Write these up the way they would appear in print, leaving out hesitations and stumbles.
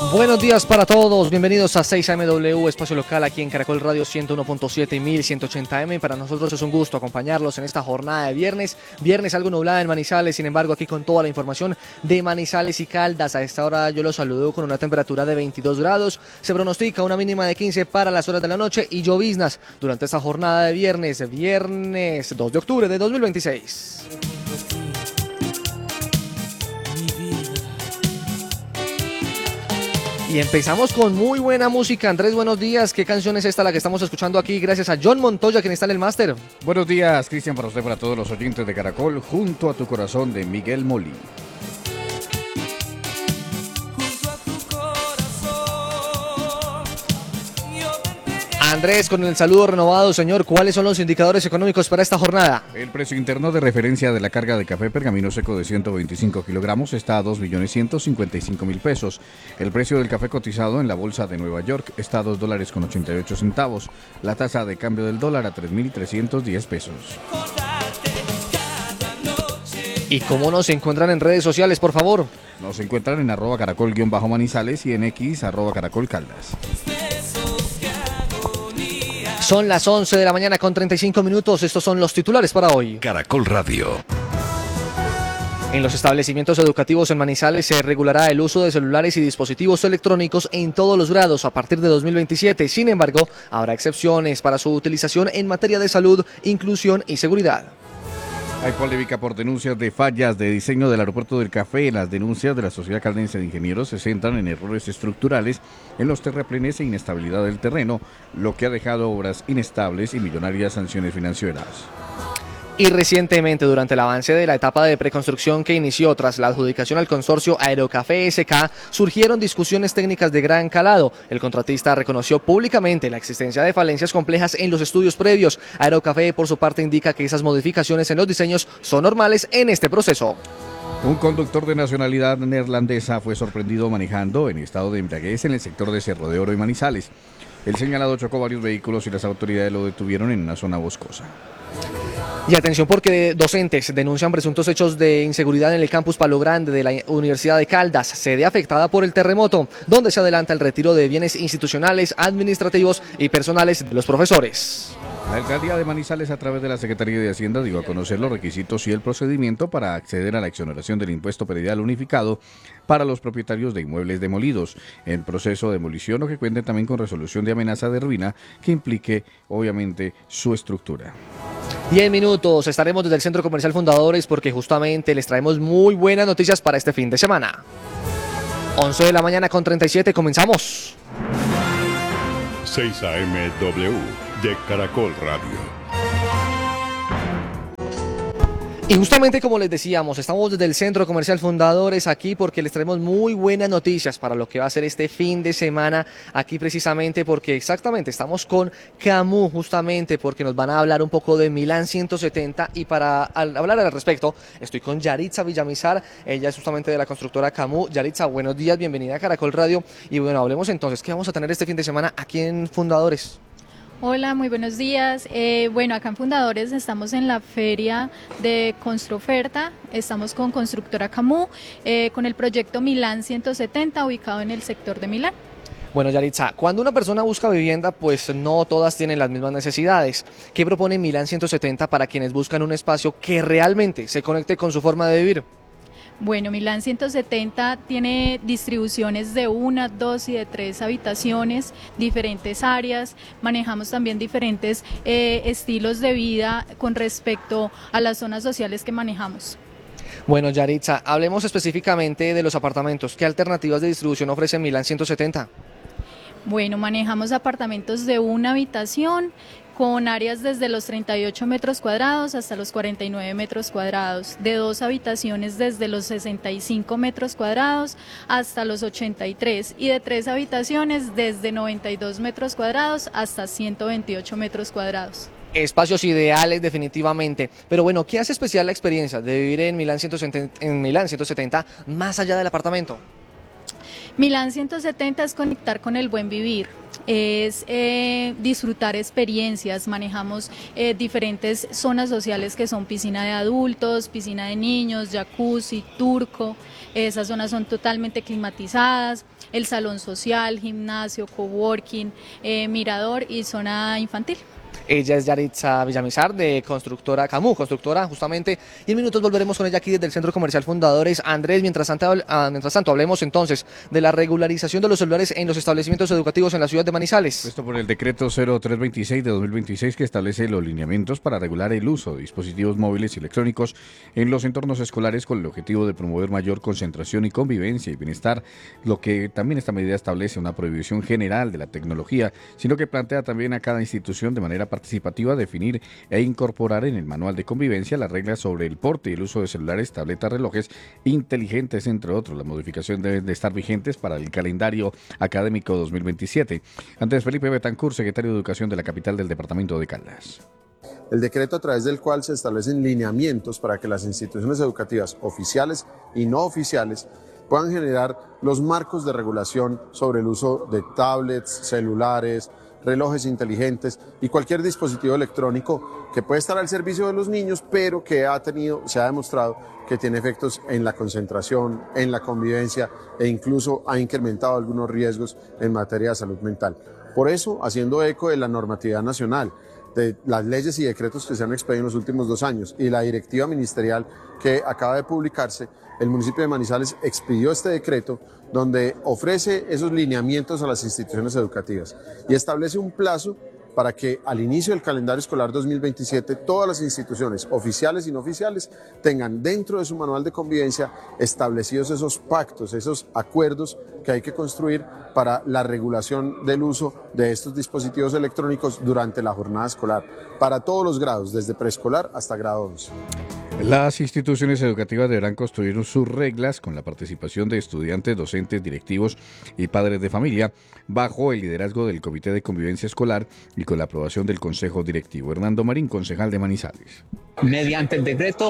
Buenos días para todos, bienvenidos a 6AMW, espacio local aquí en Caracol Radio 101.7 y 1180M. Para nosotros es un gusto acompañarlos en esta jornada de viernes algo nublada en Manizales, sin embargo aquí con toda la información de Manizales y Caldas. A esta hora yo los saludo con una temperatura de 22 grados, se pronostica una mínima de 15 para las horas de la noche y lloviznas durante esta jornada de viernes 2 de octubre de 2026. Y empezamos con muy buena música. Andrés, buenos días. ¿Qué canción es esta la que estamos escuchando aquí? Gracias a John Montoya, quien está en el máster. Buenos días, Cristian, para usted, para todos los oyentes de Caracol, Junto a tu corazón, de Miguel Molí. Andrés, con el saludo renovado, señor, ¿cuáles son los indicadores económicos para esta jornada? El precio interno de referencia de la carga de café pergamino seco de 125 kilogramos está a 2.155.000 pesos. El precio del café cotizado en la bolsa de Nueva York está a $2.88. La tasa de cambio del dólar a 3.310 pesos. ¿Y cómo nos encuentran en redes sociales, por favor? Nos encuentran en @caracol_manizales y en X @caracolcaldas. Son las 11 de la mañana con 35 minutos. Estos son los titulares para hoy. Caracol Radio. En los establecimientos educativos en Manizales se regulará el uso de celulares y dispositivos electrónicos en todos los grados a partir de 2027. Sin embargo, habrá excepciones para su utilización en materia de salud, inclusión y seguridad. Hay polémica por denuncias de fallas de diseño del aeropuerto del Café. Las denuncias de la Sociedad Caldense de Ingenieros se centran en errores estructurales en los terraplenes e inestabilidad del terreno, lo que ha dejado obras inestables y millonarias sanciones financieras. Y recientemente, durante el avance de la etapa de preconstrucción que inició tras la adjudicación al consorcio Aerocafé SK, surgieron discusiones técnicas de gran calado. El contratista reconoció públicamente la existencia de falencias complejas en los estudios previos. Aerocafé, por su parte, indica que esas modificaciones en los diseños son normales en este proceso. Un conductor de nacionalidad neerlandesa fue sorprendido manejando en estado de embriaguez en el sector de Cerro de Oro y Manizales. El señalado chocó varios vehículos y las autoridades lo detuvieron en una zona boscosa. Y atención, porque docentes denuncian presuntos hechos de inseguridad en el campus Palo Grande de la Universidad de Caldas, sede afectada por el terremoto, donde se adelanta el retiro de bienes institucionales, administrativos y personales de los profesores. La alcaldía de Manizales, a través de la Secretaría de Hacienda, dio a conocer los requisitos y el procedimiento para acceder a la exoneración del impuesto predial unificado para los propietarios de inmuebles demolidos en proceso de demolición o que cuenten también con resolución de amenaza de ruina que implique, obviamente, su estructura. 10 minutos, estaremos desde el Centro Comercial Fundadores porque justamente les traemos muy buenas noticias para este fin de semana. 11 de la mañana con 37, comenzamos. 6AMW de Caracol Radio. Y justamente como les decíamos, estamos desde el Centro Comercial Fundadores aquí porque les traemos muy buenas noticias para lo que va a ser este fin de semana aquí precisamente porque exactamente estamos con Camu justamente porque nos van a hablar un poco de Milán 170 y para hablar al respecto estoy con Yaritza Villamizar, ella es justamente de la constructora Camu. Yaritza, buenos días, bienvenida a Caracol Radio y bueno, hablemos entonces, ¿qué vamos a tener este fin de semana aquí en Fundadores? Hola, muy buenos días. Bueno, acá en Fundadores estamos en la feria de Construoferta, estamos con Constructora Camu, con el proyecto Milán 170 ubicado en el sector de Milán. Bueno, Yaritza, cuando una persona busca vivienda, pues no todas tienen las mismas necesidades. ¿Qué propone Milán 170 para quienes buscan un espacio que realmente se conecte con su forma de vivir? Bueno, Milán 170 tiene distribuciones de 1, 2 y de 3 habitaciones, diferentes áreas, manejamos también diferentes estilos de vida con respecto a las zonas sociales que manejamos. Bueno, Yaritza, hablemos específicamente de los apartamentos. ¿Qué alternativas de distribución ofrece Milán 170? Bueno, manejamos apartamentos de 1 habitación, con áreas desde los 38 metros cuadrados hasta los 49 metros cuadrados, de 2 habitaciones desde los 65 metros cuadrados hasta los 83 y de 3 habitaciones desde 92 metros cuadrados hasta 128 metros cuadrados. Espacios ideales definitivamente, pero bueno, ¿qué hace especial la experiencia de vivir en Milán 170 más allá del apartamento? Milán 170 es conectar con el buen vivir. es disfrutar experiencias. Manejamos diferentes zonas sociales que son piscina de adultos, piscina de niños, jacuzzi, turco. Esas zonas son totalmente climatizadas. El salón social, gimnasio, coworking, mirador y zona infantil. Ella es Yaritza Villamizar de Constructora Camus, constructora justamente, y en minutos volveremos con ella aquí desde el Centro Comercial Fundadores. Andrés, mientras tanto hablemos entonces de la regularización de los celulares en los establecimientos educativos en la ciudad de Manizales. Esto por el decreto 0326 de 2026 que establece los lineamientos para regular el uso de dispositivos móviles y electrónicos en los entornos escolares con el objetivo de promover mayor concentración y convivencia y bienestar, lo que también esta medida establece una prohibición general de la tecnología, sino que plantea también a cada institución de manera participativa definir e incorporar en el manual de convivencia las reglas sobre el porte y el uso de celulares, tabletas, relojes inteligentes, entre otros. Las modificaciones deben de estar vigentes para el calendario académico 2027. Andrés Felipe Betancourt, secretario de Educación de la capital del departamento de Caldas. El decreto a través del cual se establecen lineamientos para que las instituciones educativas oficiales y no oficiales puedan generar los marcos de regulación sobre el uso de tablets, celulares, relojes inteligentes y cualquier dispositivo electrónico que puede estar al servicio de los niños, pero que se ha demostrado que tiene efectos en la concentración, en la convivencia e incluso ha incrementado algunos riesgos en materia de salud mental. Por eso, haciendo eco de la normatividad nacional, de las leyes y decretos que se han expedido en los últimos 2 años y la directiva ministerial que acaba de publicarse, el municipio de Manizales expidió este decreto donde ofrece esos lineamientos a las instituciones educativas y establece un plazo para que al inicio del calendario escolar 2027 todas las instituciones oficiales y no oficiales tengan dentro de su manual de convivencia establecidos esos pactos, esos acuerdos que hay que construir para la regulación del uso de estos dispositivos electrónicos durante la jornada escolar, para todos los grados, desde preescolar hasta grado 11. Las instituciones educativas deberán construir sus reglas con la participación de estudiantes, docentes, directivos y padres de familia, bajo el liderazgo del Comité de Convivencia Escolar y con la aprobación del Consejo Directivo. Hernando Marín, concejal de Manizales. Mediante el decreto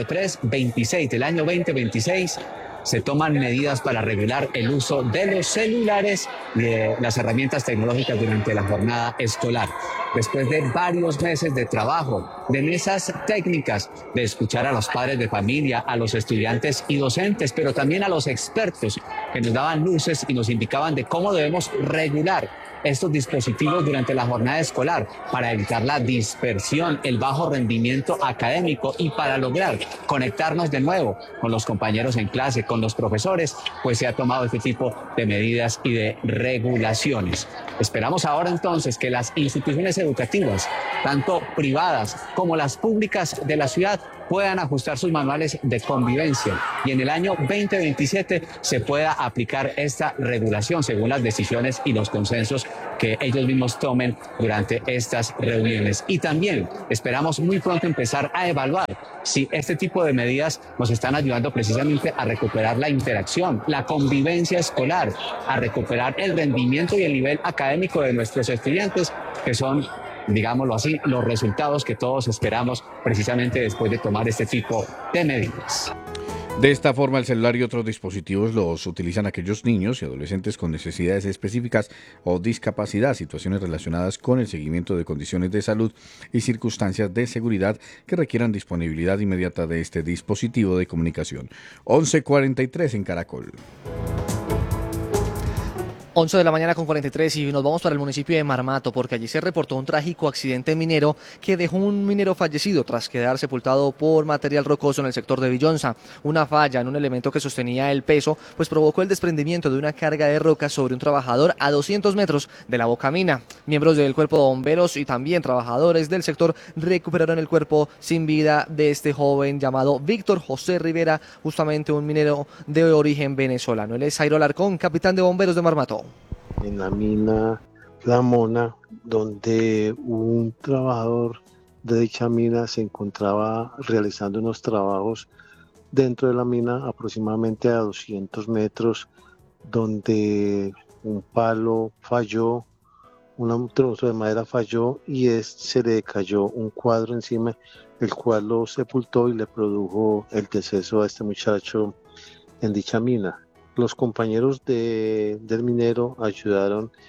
0326 del año 2026, se toman medidas para regular el uso de los celulares y de las herramientas tecnológicas durante la jornada escolar. Después de varios meses de trabajo, de mesas técnicas, de escuchar a los padres de familia, a los estudiantes y docentes, pero también a los expertos que nos daban luces y nos indicaban de cómo debemos regular estos dispositivos durante la jornada escolar para evitar la dispersión, el bajo rendimiento académico y para lograr conectarnos de nuevo con los compañeros en clase, con los profesores, pues se ha tomado este tipo de medidas y de regulaciones. Esperamos ahora entonces que las instituciones educativas, tanto privadas como las públicas de la ciudad, puedan ajustar sus manuales de convivencia y en el año 2027 se pueda aplicar esta regulación según las decisiones y los consensos que ellos mismos tomen durante estas reuniones. Y también esperamos muy pronto empezar a evaluar si este tipo de medidas nos están ayudando precisamente a recuperar la interacción, la convivencia escolar, a recuperar el rendimiento y el nivel académico de nuestros estudiantes, que son, digámoslo así, los resultados que todos esperamos precisamente después de tomar este tipo de medidas. De esta forma, el celular y otros dispositivos los utilizan aquellos niños y adolescentes con necesidades específicas o discapacidad, situaciones relacionadas con el seguimiento de condiciones de salud y circunstancias de seguridad que requieran disponibilidad inmediata de este dispositivo de comunicación. 11:43 en Caracol. 11 de la mañana con 43 y nos vamos para el municipio de Marmato porque allí se reportó un trágico accidente minero que dejó un minero fallecido tras quedar sepultado por material rocoso en el sector de Villonza. Una falla en un elemento que sostenía el peso pues provocó el desprendimiento de una carga de rocas sobre un trabajador a 200 metros de la bocamina. Miembros del cuerpo de bomberos y también trabajadores del sector recuperaron el cuerpo sin vida de este joven llamado Víctor José Rivera, justamente un minero de origen venezolano. Él es Jairo Alarcón, capitán de bomberos de Marmato. En la mina La Mona, donde un trabajador de dicha mina se encontraba realizando unos trabajos dentro de la mina aproximadamente a 200 metros, donde un palo falló, un trozo de madera falló y se le cayó un cuadro encima, el cual lo sepultó y le produjo el deceso a este muchacho en dicha mina. Los compañeros del minero ayudaron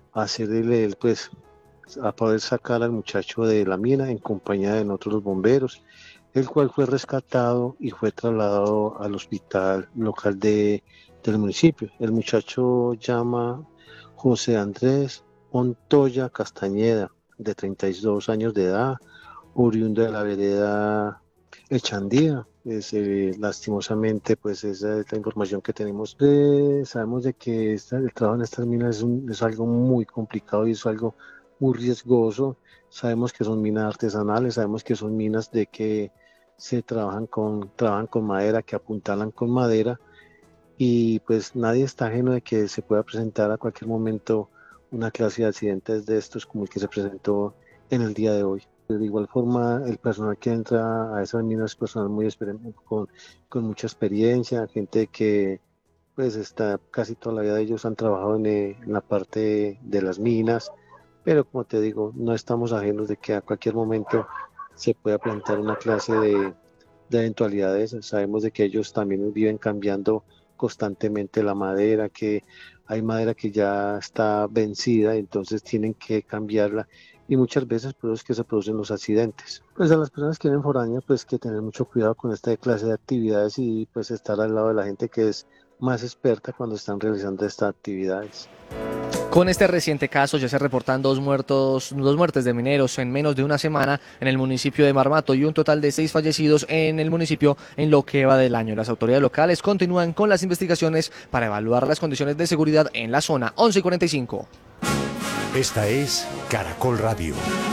hacerle, pues, a poder sacar al muchacho de la mina en compañía de nosotros los bomberos, el cual fue rescatado y fue trasladado al hospital local del municipio. El muchacho llama José Andrés Montoya Castañeda, de 32 años de edad, oriundo de la vereda Echandía. Lastimosamente, pues esa es la información que tenemos. Sabemos de que el trabajo en estas minas es algo muy complicado y es algo muy riesgoso. Sabemos que son minas artesanales, sabemos que son minas de que se trabajan con madera, que apuntalan con madera, y pues nadie está ajeno de que se pueda presentar a cualquier momento una clase de accidentes de estos como el que se presentó en el día de hoy. De igual forma, el personal que entra a esas minas es personal con mucha experiencia, gente que pues está casi toda la vida de ellos han trabajado en la parte de las minas, pero como te digo, no estamos ajenos de que a cualquier momento se pueda presentar una clase de eventualidades. Sabemos de que ellos también viven cambiando constantemente la madera, que hay madera que ya está vencida, entonces tienen que cambiarla y muchas veces por eso es que se producen los accidentes. Pues a las personas que vienen foráneas, pues que tener mucho cuidado con esta clase de actividades y pues estar al lado de la gente que es más experta cuando están realizando estas actividades. Con este reciente caso ya se reportan dos muertes de mineros en menos de una semana en el municipio de Marmato y un total de 6 fallecidos en el municipio en lo que va del año. Las autoridades locales continúan con las investigaciones para evaluar las condiciones de seguridad en la zona. 11:45. Esta es Caracol Radio.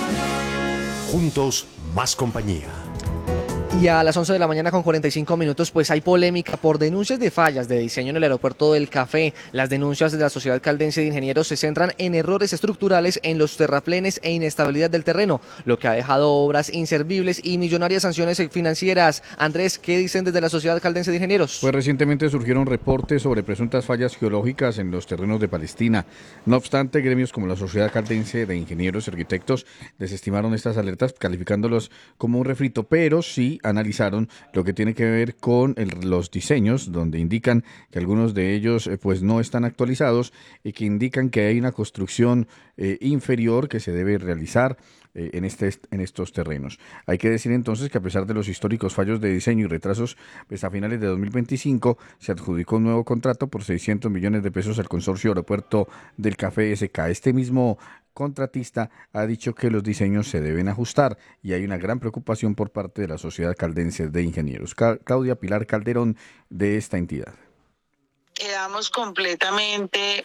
Juntos, más compañía. Y a las 11 de la mañana con 45 minutos, pues hay polémica por denuncias de fallas de diseño en el aeropuerto del Café. Las denuncias de la Sociedad Caldense de Ingenieros se centran en errores estructurales en los terraplenes e inestabilidad del terreno, lo que ha dejado obras inservibles y millonarias sanciones financieras. Andrés, ¿qué dicen desde la Sociedad Caldense de Ingenieros? Pues recientemente surgieron reportes sobre presuntas fallas geológicas en los terrenos de Palestina. No obstante, gremios como la Sociedad Caldense de Ingenieros y Arquitectos desestimaron estas alertas, calificándolos como un refrito, pero sí analizaron lo que tiene que ver con los diseños, donde indican que algunos de ellos pues no están actualizados y que indican que hay una construcción inferior que se debe realizar en estos terrenos. Hay que decir entonces que a pesar de los históricos fallos de diseño y retrasos, pues a finales de 2025 se adjudicó un nuevo contrato por 600 millones de pesos al consorcio Aeropuerto del Café SK. Este mismo contratista ha dicho que los diseños se deben ajustar y hay una gran preocupación por parte de la Sociedad Caldense de Ingenieros. Claudia Pilar Calderón, de esta entidad. Quedamos completamente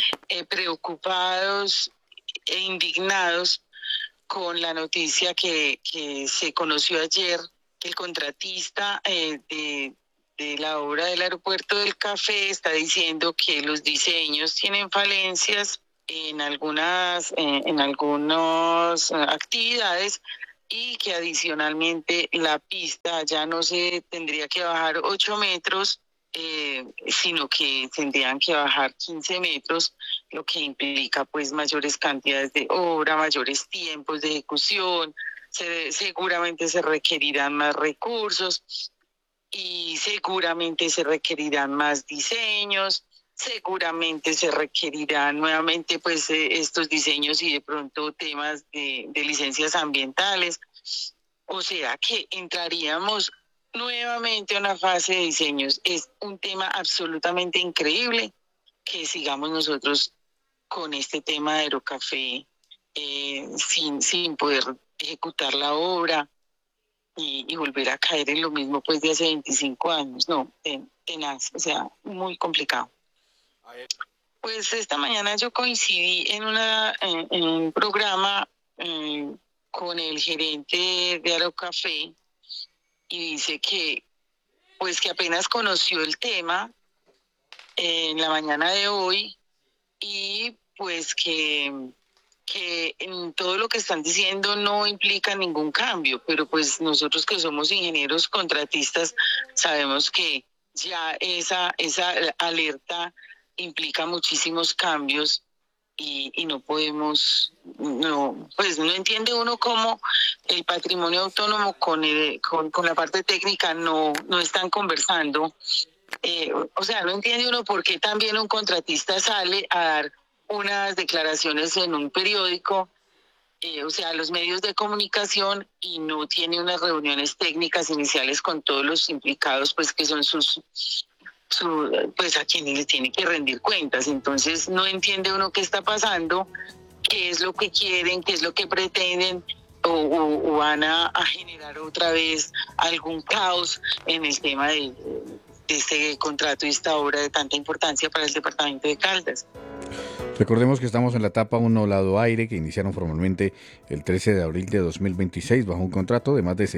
preocupados e indignados con la noticia que se conoció ayer, que el contratista de la obra del Aeropuerto del Café está diciendo que los diseños tienen falencias en algunas actividades y que adicionalmente la pista ya no se tendría que bajar 8 metros, sino que tendrían que bajar 15 metros, lo que implica pues mayores cantidades de obra, mayores tiempos de ejecución, seguramente se requerirán más recursos y seguramente se requerirán más diseños, seguramente se requerirán nuevamente pues estos diseños y de pronto temas de licencias ambientales. O sea que entraríamos nuevamente a una fase de diseños. Es un tema absolutamente increíble que sigamos nosotros con este tema de Aerocafé sin poder ejecutar la obra y volver a caer en lo mismo pues de hace 25 años. No, tenaz, o sea, muy complicado. Pues esta mañana yo coincidí en un programa con el gerente de Aerocafé y dice que pues que apenas conoció el tema en la mañana de hoy y pues que en todo lo que están diciendo no implica ningún cambio, pero pues nosotros que somos ingenieros contratistas sabemos que ya esa alerta implica muchísimos cambios y no podemos, pues no entiende uno cómo el patrimonio autónomo con la parte técnica no están conversando. O sea, no entiende uno por qué también un contratista sale a dar unas declaraciones en un periódico, o sea, los medios de comunicación, y no tiene unas reuniones técnicas iniciales con todos los implicados, pues que son pues a quienes les tiene que rendir cuentas. Entonces no entiende uno qué está pasando, qué es lo que quieren, qué es lo que pretenden, o van a generar otra vez algún caos en el tema de este contrato y esta obra de tanta importancia para el departamento de Caldas. Recordemos que estamos en la etapa 1 lado aire, que iniciaron formalmente el 13 de abril de 2026 bajo un contrato de más de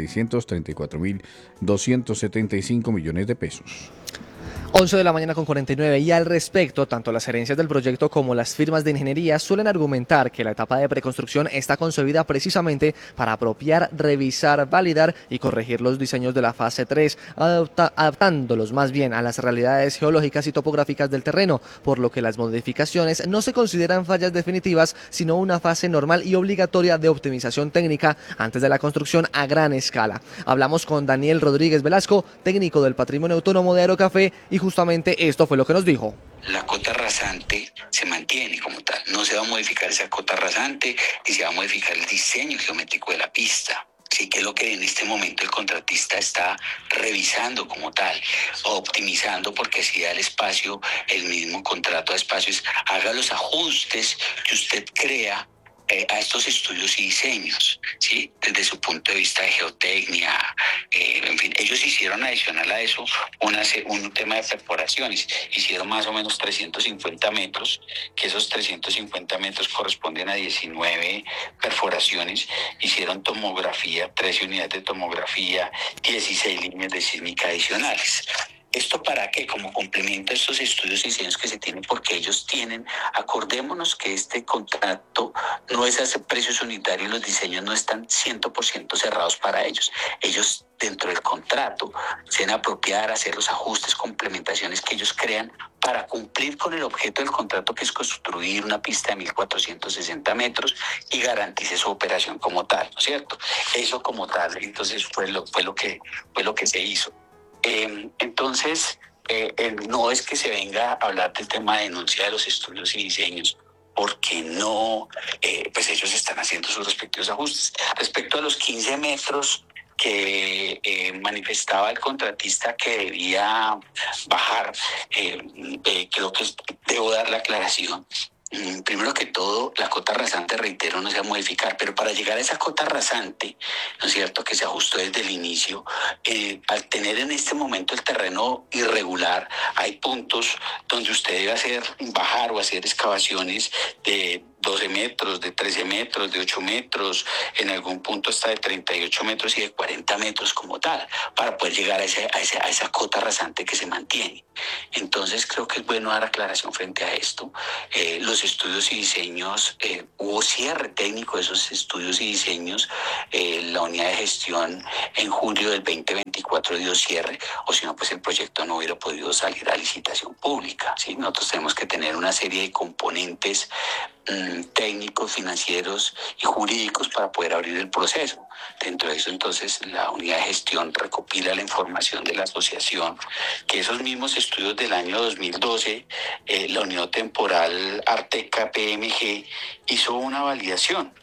634.275 millones de pesos. 11 de la mañana con 49, y al respecto, tanto las gerencias del proyecto como las firmas de ingeniería suelen argumentar que la etapa de preconstrucción está concebida precisamente para apropiar, revisar, validar y corregir los diseños de la fase 3, adaptándolos más bien a las realidades geológicas y topográficas del terreno, por lo que las modificaciones no se consideran fallas definitivas, sino una fase normal y obligatoria de optimización técnica antes de la construcción a gran escala. Hablamos con Daniel Rodríguez Velasco, técnico del Patrimonio Autónomo de Aerocafé, y justamente esto fue lo que nos dijo. La cota rasante se mantiene como tal, no se va a modificar esa cota rasante ni se va a modificar el diseño geométrico de la pista. Sí, que es lo que en este momento el contratista está revisando como tal, optimizando, porque si da el espacio, el mismo contrato de espacios, haga los ajustes que usted crea a estos estudios y diseños, ¿sí? Desde su punto de vista de geotecnia, en fin, ellos hicieron adicional a eso un tema de perforaciones, hicieron más o menos 350 metros, que esos 350 metros corresponden a 19 perforaciones, hicieron tomografía, 13 unidades de tomografía, 16 líneas de sísmica adicionales. ¿Esto para qué? Como complemento a estos estudios y diseños que se tienen, porque ellos tienen, acordémonos que este contrato no es a precios unitarios, los diseños no están 100% cerrados para ellos. Ellos dentro del contrato se van a apropiar, hacer los ajustes, complementaciones que ellos crean para cumplir con el objeto del contrato, que es construir una pista de 1.460 metros y garantice su operación como tal, ¿no es cierto? Eso como tal, entonces fue lo que se hizo. Entonces, no es que se venga a hablar del tema de denuncia de los estudios y diseños, porque no, pues ellos están haciendo sus respectivos ajustes. Respecto a los 15 metros que manifestaba el contratista que debía bajar, creo que debo dar la aclaración. Primero que todo, la cota rasante, reitero, no se va a modificar, pero para llegar a esa cota rasante, ¿no es cierto?, que se ajustó desde el inicio, al tener en este momento el terreno irregular, hay puntos donde usted debe bajar o hacer excavaciones de 12 metros, de 13 metros, de 8 metros, en algún punto hasta de 38 metros y de 40 metros como tal, para poder llegar a esa cota rasante que se mantiene. Entonces creo que es bueno dar aclaración frente a esto. Los estudios y diseños, hubo cierre técnico de esos estudios y diseños, la unidad de gestión en julio del 2024 dio cierre, o si no, pues el proyecto no hubiera podido salir a licitación pública, ¿sí? Nosotros tenemos que tener una serie de componentes técnicos, financieros y jurídicos para poder abrir el proceso. Dentro de eso, entonces, la unidad de gestión recopila la información de la asociación, que esos mismos estudios del año 2012, la Unión Temporal Arteca PMG hizo una validación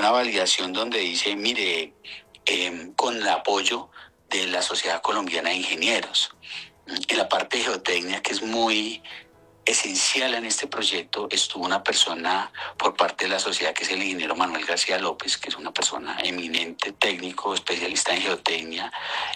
donde dice, mire, con el apoyo de la Sociedad Colombiana de Ingenieros, en la parte de geotecnia, que es muy esencial en este proyecto, estuvo una persona por parte de la sociedad, que es el ingeniero Manuel García López, que es una persona eminente, técnico, especialista en geotecnia,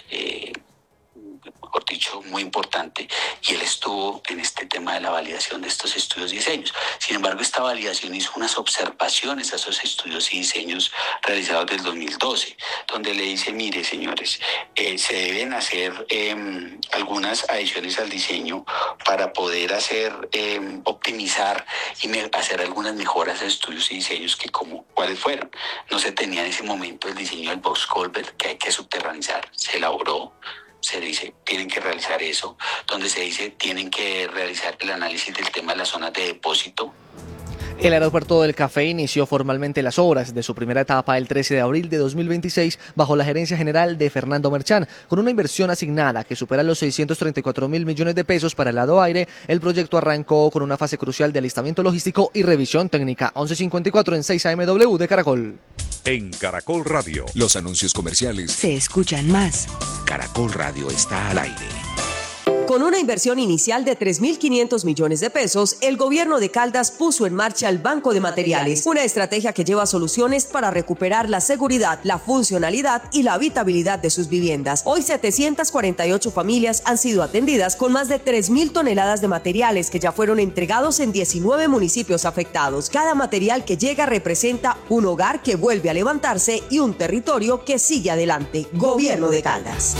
mejor dicho, muy importante, y él estuvo en este tema de la validación de estos estudios y diseños. Sin embargo, esta validación hizo unas observaciones a esos estudios y diseños realizados del 2012, donde le dice, mire, señores, se deben hacer algunas adiciones al diseño para poder optimizar y hacer algunas mejoras a estudios y diseños ¿cuáles fueron? No se tenía en ese momento el diseño del box culvert, que hay que subterranizar, se elaboró. Se dice, tienen que realizar eso, donde se dice, tienen que realizar el análisis del tema de las zonas de depósito. El aeropuerto del Café inició formalmente las obras de su primera etapa el 13 de abril de 2026 bajo la gerencia general de Fernando Merchán. Con una inversión asignada que supera los 634.000 millones de pesos para el lado aire, el proyecto arrancó con una fase crucial de alistamiento logístico y revisión técnica. 11:54 en 6 AMW de Caracol. En Caracol Radio, los anuncios comerciales se escuchan más. Caracol Radio está al aire. Con una inversión inicial de 3.500 millones de pesos, el gobierno de Caldas puso en marcha el Banco de Materiales, una estrategia que lleva soluciones para recuperar la seguridad, la funcionalidad y la habitabilidad de sus viviendas. Hoy 748 familias han sido atendidas con más de 3.000 toneladas de materiales que ya fueron entregados en 19 municipios afectados. Cada material que llega representa un hogar que vuelve a levantarse y un territorio que sigue adelante. Gobierno de Caldas.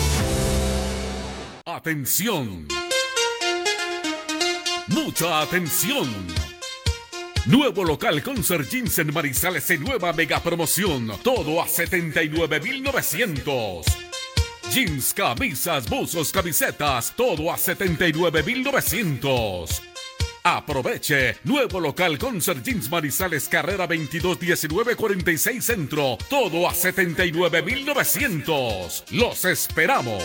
¡Atención! ¡Mucha atención! Nuevo local Concert Jeans en Manizales en nueva mega promoción. Todo a 79.900. Jeans, camisas, buzos, camisetas. Todo a 79.900. Aproveche. Nuevo local Concert Jeans Manizales, carrera 22 19 46 Centro. Todo a 79.900. Los esperamos.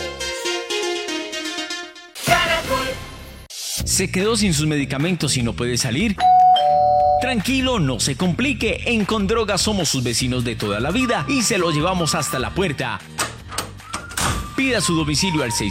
¿Se quedó sin sus medicamentos y no puede salir? Tranquilo, no se complique. En Condroga somos sus vecinos de toda la vida y se lo llevamos hasta la puerta. Pida su domicilio al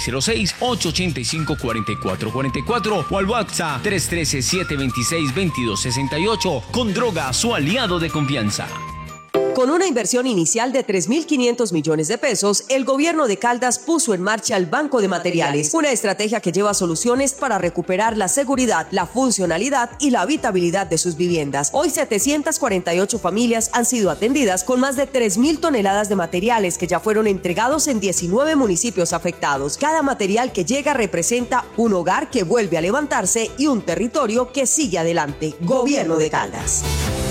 606-885-4444 o al WhatsApp 313-726-2268. Condroga, su aliado de confianza. Con una inversión inicial de 3.500 millones de pesos, el gobierno de Caldas puso en marcha el Banco de Materiales, una estrategia que lleva soluciones para recuperar la seguridad, la funcionalidad y la habitabilidad de sus viviendas. Hoy 748 familias han sido atendidas con más de 3.000 toneladas de materiales que ya fueron entregados en 19 municipios afectados. Cada material que llega representa un hogar que vuelve a levantarse y un territorio que sigue adelante. Gobierno de Caldas.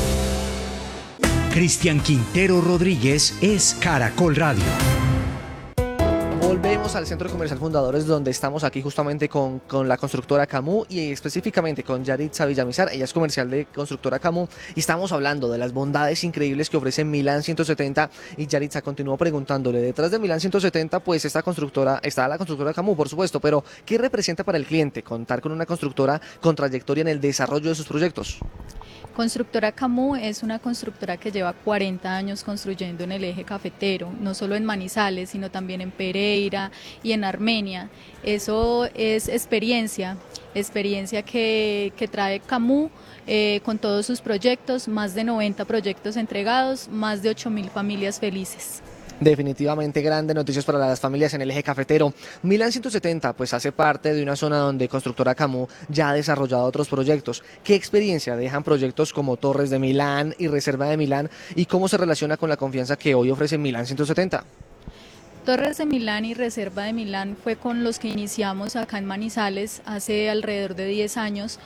Cristian Quintero Rodríguez es Caracol Radio. Volvemos al Centro Comercial Fundadores, donde estamos aquí justamente con la constructora Camu y específicamente con Yaritza Villamizar. Ella es comercial de constructora Camu y estamos hablando de las bondades increíbles que ofrece Milán 170. Y Yaritza continuó preguntándole, detrás de Milán 170 pues está la constructora Camu, por supuesto, pero ¿qué representa para el cliente contar con una constructora con trayectoria en el desarrollo de sus proyectos? Constructora Camu es una constructora que lleva 40 años construyendo en el eje cafetero, no solo en Manizales, sino también en Pereira y en Armenia. Eso es experiencia que trae Camu con todos sus proyectos, más de 90 proyectos entregados, más de 8.000 familias felices. Definitivamente grandes noticias para las familias en el eje cafetero. Milán 170 pues hace parte de una zona donde Constructora Camu ya ha desarrollado otros proyectos. ¿Qué experiencia dejan proyectos como Torres de Milán y Reserva de Milán y cómo se relaciona con la confianza que hoy ofrece Milán 170? Torres de Milán y Reserva de Milán fue con los que iniciamos acá en Manizales hace alrededor de 10 años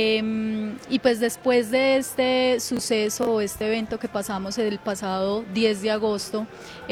y pues después de este suceso o este evento que pasamos el pasado 10 de agosto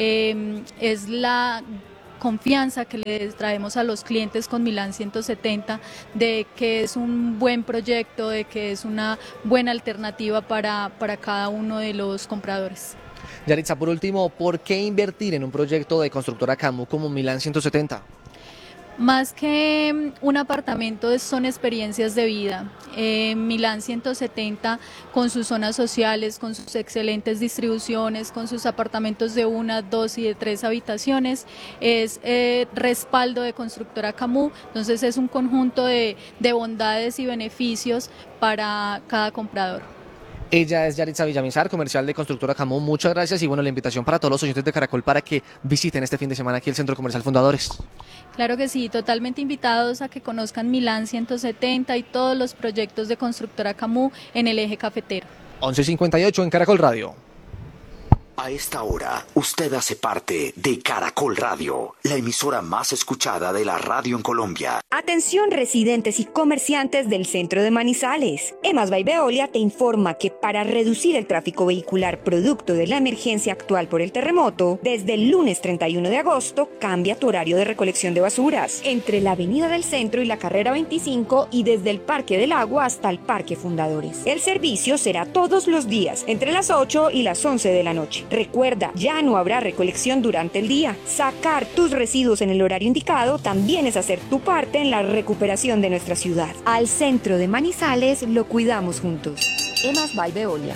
es la confianza que le traemos a los clientes con Milán 170 de que es un buen proyecto, de que es una buena alternativa para cada uno de los compradores. Yaritza, por último, ¿por qué invertir en un proyecto de constructora Camu como Milán 170? Más que un apartamento son experiencias de vida. Milán 170 con sus zonas sociales, con sus excelentes distribuciones, con sus apartamentos de 1, 2 y de 3 habitaciones, es respaldo de constructora Camu, entonces es un conjunto de bondades y beneficios para cada comprador. Ella es Yaritza Villamizar, comercial de Constructora Camu. Muchas gracias y bueno, la invitación para todos los oyentes de Caracol para que visiten este fin de semana aquí el Centro Comercial Fundadores. Claro que sí, totalmente invitados a que conozcan Milán 170 y todos los proyectos de Constructora Camu en el eje cafetero. 11:58 en Caracol Radio. A esta hora, usted hace parte de Caracol Radio, la emisora más escuchada de la radio en Colombia. Atención residentes y comerciantes del centro de Manizales. EMAS by Veolia te informa que para reducir el tráfico vehicular producto de la emergencia actual por el terremoto, desde el lunes 31 de agosto cambia tu horario de recolección de basuras entre la Avenida del Centro y la Carrera 25 y desde el Parque del Agua hasta el Parque Fundadores. El servicio será todos los días entre las 8 y las 11 de la noche. Recuerda, ya no habrá recolección durante el día. Sacar tus residuos en el horario indicado también es hacer tu parte en la recuperación de nuestra ciudad. Al centro de Manizales lo cuidamos juntos. EMAS by Veolia.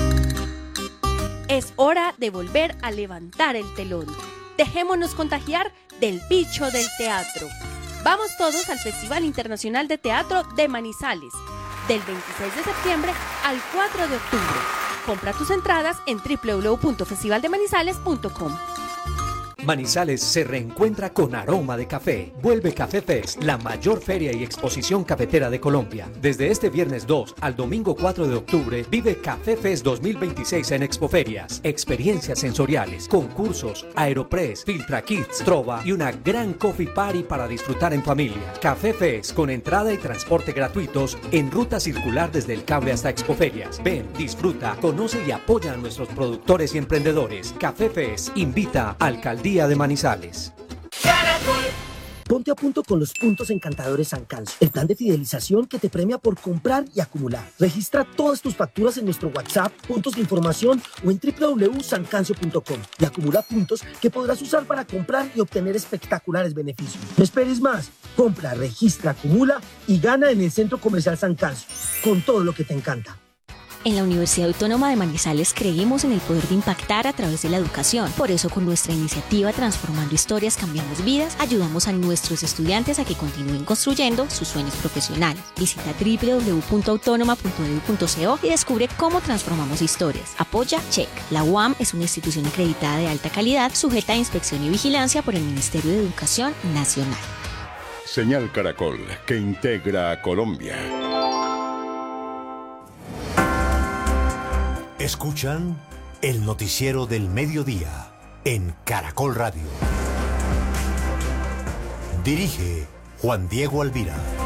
Es hora de volver a levantar el telón. Dejémonos contagiar del bicho del teatro. Vamos todos al Festival Internacional de Teatro de Manizales, del 26 de septiembre al 4 de octubre. Compra tus entradas en www.festivaldemanizales.com. Manizales se reencuentra con aroma de café. Vuelve Café Fest, la mayor feria y exposición cafetera de Colombia. Desde este viernes 2 al domingo 4 de octubre, vive Café Fest 2026 en Expoferias. Experiencias sensoriales, concursos, Aeropress, Filtra Kids, Trova y una gran coffee party para disfrutar en familia. Café Fest con entrada y transporte gratuitos en ruta circular desde el cable hasta Expoferias. Ven, disfruta, conoce y apoya a nuestros productores y emprendedores. Café Fest invita a Alcaldía de Manizales. Ponte a punto con los puntos encantadores Sancancio, el plan de fidelización que te premia por comprar y acumular. Registra todas tus facturas en nuestro WhatsApp, puntos de información o en www.sancancio.com y acumula puntos que podrás usar para comprar y obtener espectaculares beneficios. No esperes más. Compra, registra, acumula y gana en el Centro Comercial Sancancio, con todo lo que te encanta. En la Universidad Autónoma de Manizales creemos en el poder de impactar a través de la educación. Por eso, con nuestra iniciativa Transformando Historias, Cambiamos Vidas, ayudamos a nuestros estudiantes a que continúen construyendo sus sueños profesionales. Visita www.autonoma.edu.co y descubre cómo transformamos historias. Apoya CHEC. La UAM es una institución acreditada de alta calidad, sujeta a inspección y vigilancia por el Ministerio de Educación Nacional. Señal Caracol, que integra a Colombia. Escuchan el noticiero del mediodía en Caracol Radio. Dirige Juan Diego Alvira.